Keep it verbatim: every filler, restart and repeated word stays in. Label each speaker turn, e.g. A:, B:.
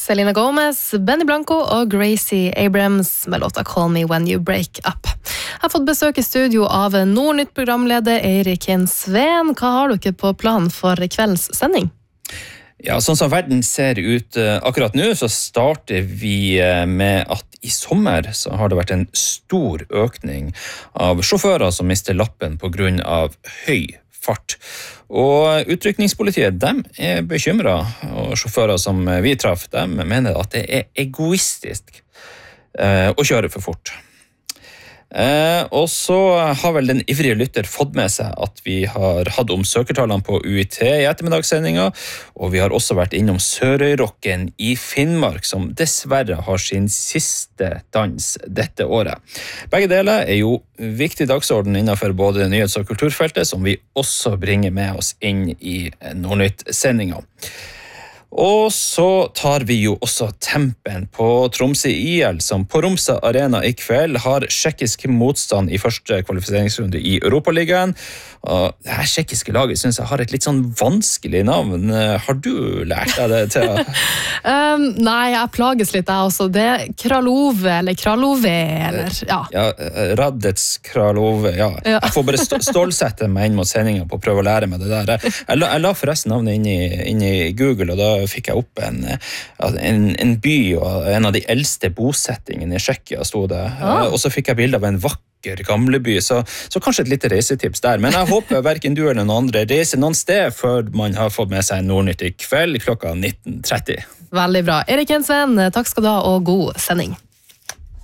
A: Selena Gomez, Benny Blanco og Gracie Abrams med låta Call Me When You Break Up. Jeg har fått besøk i studio av Nordnytt-programleder Eirik Sveen. Hva har dere på planen for kveldens sending?
B: Ja, sånn som verden ser ut akkurat nå, så starter vi med at i sommer så har det vært en stor økning av sjåfører som mister lappen på grunn av høy fart. Og utrykningspolitiet, de er bekymret, og sjåfører som vi traff, de mener at det er egoistisk eh, å kjøre for fort. Eh, og så har vel den ivrige lytter fått med seg at vi har hatt om søkertallene på U I T i ettermiddagssendinga, og vi har også vært innom Sørøyrocken i Finnmark, som dessverre har sin siste dans dette året. Begge deler er jo viktig dagsorden innenfor både nyhets- og kulturfeltet, som vi også bringer med oss inn i Nordnytt-sendinga. Og så tar vi jo også tempen på Tromsø I L, som på Romsa Arena i kveld har tsjekkisk motstand i første kvalifiseringsrunde i Europaligaen. Og det her tsjekkiske laget synes jeg har et litt sånn vanskelig navn. Har du lært deg det til?
A: um, nei, jeg plages litt jeg også. Det er Kralove, eller Kralove, eller ja.
B: Ja, Radets Kralove, ja.
A: Ja.
B: Jeg får bare st- stålsette meg inn mot sendingen på å prøve å lære meg det der. Jeg la, jeg la forresten navnet inn i, inn i Google, og da fikk jeg opp en, en, en by og en av de eldste bosettingene i Tsjekkia stod det.
A: Ah.
B: Og så fikk jeg bilde av en vakker gamleby, så, så kanskje et lite reisetips der. Men jeg håper hverken du eller noen andre reiser noen sted før man har fått med seg Nordnytt i kveld klokka nitten tretti.
A: Veldig bra. Eirik Sveen, takk skal du ha, og god sending.